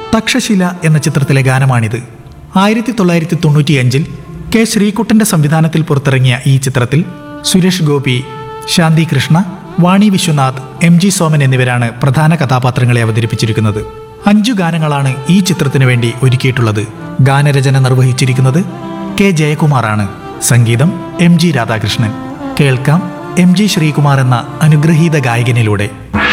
തക്ഷശില എന്ന ചിത്രത്തിലെ ഗാനമാണിത്. 1995 കെ ശ്രീകുട്ടന്റെ സംവിധാനത്തിൽ പുറത്തിറങ്ങിയ ഈ ചിത്രത്തിൽ സുരേഷ് ഗോപി, ശാന്തി കൃഷ്ണ, വാണി വിശ്വനാഥ്, MG സോമൻ എന്നിവരാണ് പ്രധാന കഥാപാത്രങ്ങളെ അവതരിപ്പിച്ചിരിക്കുന്നത്. 5 ഗാനങ്ങളാണ് ഈ ചിത്രത്തിനു വേണ്ടി ഒരുക്കിയിട്ടുള്ളത്. ഗാനരചന നിർവഹിച്ചിരിക്കുന്നത് കെ ജയകുമാറാണ്. സംഗീതം MG രാധാകൃഷ്ണൻ. കേൾക്കാം MG ശ്രീകുമാർ എന്ന അനുഗ്രഹീത ഗായകനിലൂടെ.